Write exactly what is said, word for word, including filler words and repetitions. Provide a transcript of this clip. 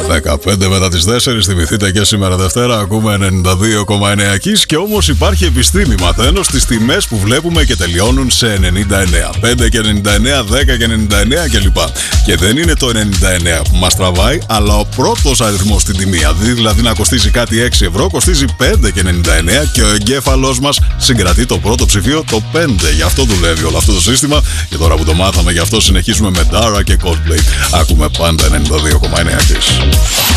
δεκαπέντε μετά τις τέσσερις, θυμηθείτε και σήμερα Δευτέρα, ακούμε ενενήντα δύο κόμμα εννέα Kiss και όμως υπάρχει επιστήμη, μαθαίνω, στις τιμές που βλέπουμε και τελειώνουν σε ενενήντα εννέα. πέντε και ενενήντα εννέα, δέκα και ενενήντα εννέα κλπ. Και δεν είναι το ενενήντα εννέα που μας τραβάει, αλλά ο πρώτος αριθμός στην τιμή. Αντί δηλαδή να κοστίζει κάτι έξι ευρώ, κοστίζει πέντε και ενενήντα εννέα και ο εγκέφαλός μας συγκρατεί το πρώτο ψηφίο, το πέντε. Γι' αυτό δουλεύει όλο αυτό το σύστημα. Και τώρα που το μάθαμε, γι' αυτό συνεχίζουμε με Dara και Coldplay. Ακούμε πάντα ενενήντα δύο κόμμα εννέα Kiss.